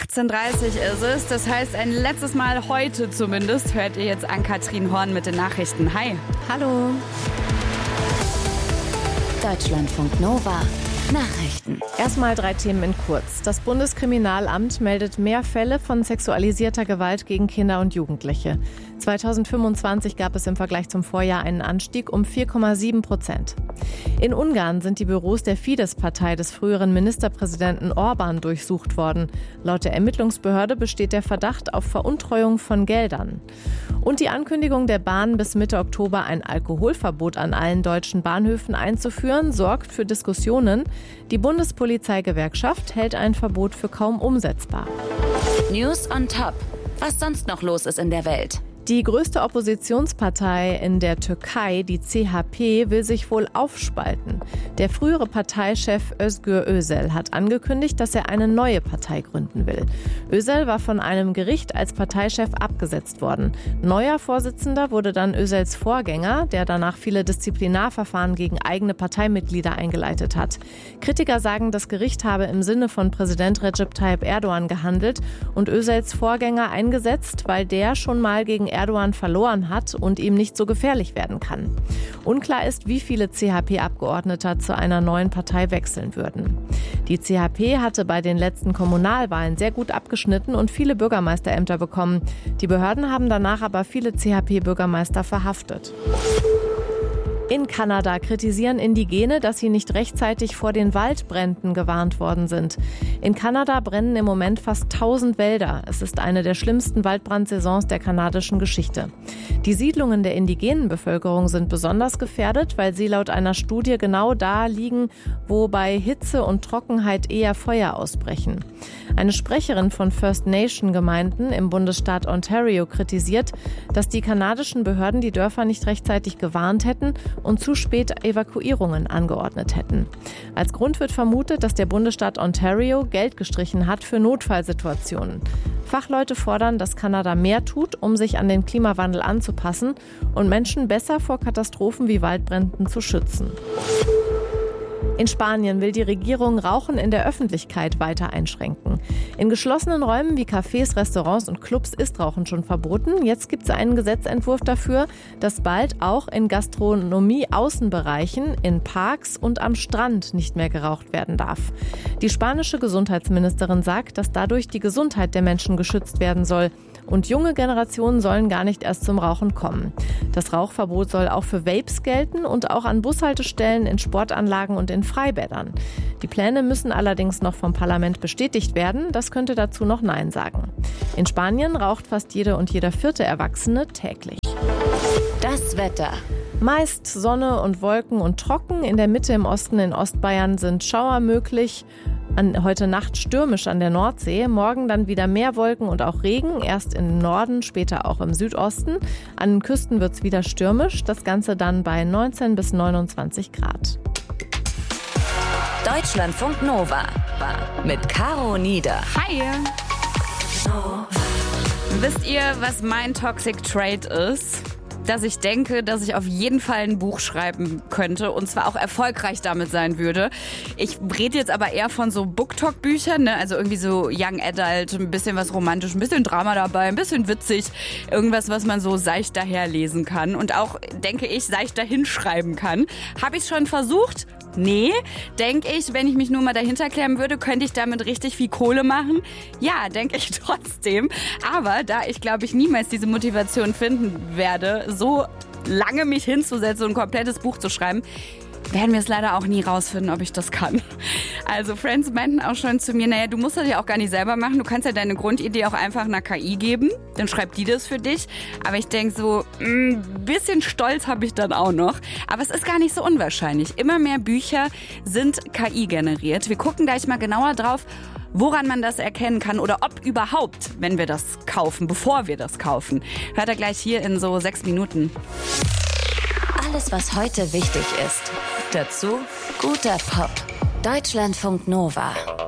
18.30 Uhr ist es. Das heißt, ein letztes Mal heute zumindest hört ihr jetzt Ann-Kathrin Horn mit den Nachrichten. Hi. Hallo. Deutschlandfunk Nova. Nachrichten. Erstmal 3 Themen in kurz. Das Bundeskriminalamt meldet mehr Fälle von sexualisierter Gewalt gegen Kinder und Jugendliche. 2025 gab es im Vergleich zum Vorjahr einen Anstieg um 4,7%. In Ungarn sind die Büros der Fidesz-Partei des früheren Ministerpräsidenten Orbán durchsucht worden. Laut der Ermittlungsbehörde besteht der Verdacht auf Veruntreuung von Geldern. Und die Ankündigung der Bahn, bis Mitte Oktober ein Alkoholverbot an allen deutschen Bahnhöfen einzuführen, sorgt für Diskussionen. Die Bundespolizeigewerkschaft hält ein Verbot für kaum umsetzbar. News on top. Was sonst noch los ist in der Welt? Die größte Oppositionspartei in der Türkei, die CHP, will sich wohl aufspalten. Der frühere Parteichef Özgür Özel hat angekündigt, dass er eine neue Partei gründen will. Özel war von einem Gericht als Parteichef abgesetzt worden. Neuer Vorsitzender wurde dann Özels Vorgänger, der danach viele Disziplinarverfahren gegen eigene Parteimitglieder eingeleitet hat. Kritiker sagen, das Gericht habe im Sinne von Präsident Recep Tayyip Erdogan gehandelt und Özels Vorgänger eingesetzt, weil der schon mal gegen Erdogan verloren hat und ihm nicht so gefährlich werden kann. Unklar ist, wie viele CHP-Abgeordnete zu einer neuen Partei wechseln würden. Die CHP hatte bei den letzten Kommunalwahlen sehr gut abgeschnitten und viele Bürgermeisterämter bekommen. Die Behörden haben danach aber viele CHP-Bürgermeister verhaftet. In Kanada kritisieren Indigene, dass sie nicht rechtzeitig vor den Waldbränden gewarnt worden sind. In Kanada brennen im Moment fast 1000 Wälder. Es ist eine der schlimmsten Waldbrandsaisons der kanadischen Geschichte. Die Siedlungen der indigenen Bevölkerung sind besonders gefährdet, weil sie laut einer Studie genau da liegen, wo bei Hitze und Trockenheit eher Feuer ausbrechen. Eine Sprecherin von First Nation Gemeinden im Bundesstaat Ontario kritisiert, dass die kanadischen Behörden die Dörfer nicht rechtzeitig gewarnt hätten und zu spät Evakuierungen angeordnet hätten. Als Grund wird vermutet, dass der Bundesstaat Ontario Geld gestrichen hat für Notfallsituationen. Fachleute fordern, dass Kanada mehr tut, um sich an den Klimawandel anzupassen und Menschen besser vor Katastrophen wie Waldbränden zu schützen. In Spanien will die Regierung Rauchen in der Öffentlichkeit weiter einschränken. In geschlossenen Räumen wie Cafés, Restaurants und Clubs ist Rauchen schon verboten. Jetzt gibt es einen Gesetzentwurf dafür, dass bald auch in Gastronomie-Außenbereichen, in Parks und am Strand nicht mehr geraucht werden darf. Die spanische Gesundheitsministerin sagt, dass dadurch die Gesundheit der Menschen geschützt werden soll. Und junge Generationen sollen gar nicht erst zum Rauchen kommen. Das Rauchverbot soll auch für Vapes gelten und auch an Bushaltestellen, in Sportanlagen und in Freibädern. Die Pläne müssen allerdings noch vom Parlament bestätigt werden. Das könnte dazu noch Nein sagen. In Spanien raucht fast jede und jeder 4. Erwachsene täglich. Das Wetter. Meist Sonne und Wolken und trocken. In der Mitte im Osten in Ostbayern sind Schauer möglich. Heute Nacht stürmisch an der Nordsee. Morgen dann wieder mehr Wolken und auch Regen. Erst im Norden, später auch im Südosten. An den Küsten wird es wieder stürmisch. Das Ganze dann bei 19 bis 29 Grad. Deutschlandfunk Nova mit Caro Nieder. Hi. Wisst ihr, was mein Toxic Trait ist? Dass ich denke, dass ich auf jeden Fall ein Buch schreiben könnte und zwar auch erfolgreich damit sein würde. Ich rede jetzt aber eher von so BookTok-Büchern, ne? Also irgendwie so Young Adult, ein bisschen was romantisch, ein bisschen Drama dabei, ein bisschen witzig. Irgendwas, was man so seicht daherlesen kann und auch, denke ich, seicht dahin schreiben kann. Habe ich schon versucht? Nee, denke ich, wenn ich mich nur mal dahinter klemmen würde, könnte ich damit richtig viel Kohle machen. Ja, denke ich trotzdem. Aber da ich, glaube ich, niemals diese Motivation finden werde, so lange mich hinzusetzen und ein komplettes Buch zu schreiben, werden wir es leider auch nie rausfinden, ob ich das kann. Also Friends meinten auch schon zu mir, naja, du musst das ja auch gar nicht selber machen. Du kannst ja deine Grundidee auch einfach einer KI geben. Dann schreibt die das für dich. Aber ich denke so, ein bisschen Stolz habe ich dann auch noch. Aber es ist gar nicht so unwahrscheinlich. Immer mehr Bücher sind KI generiert. Wir gucken gleich mal genauer drauf, woran man das erkennen kann oder ob überhaupt, wenn wir das kaufen, bevor wir das kaufen. Hört ihr gleich hier in so 6 Minuten. Alles, was heute wichtig ist. Dazu guter Pop. Deutschlandfunk Nova.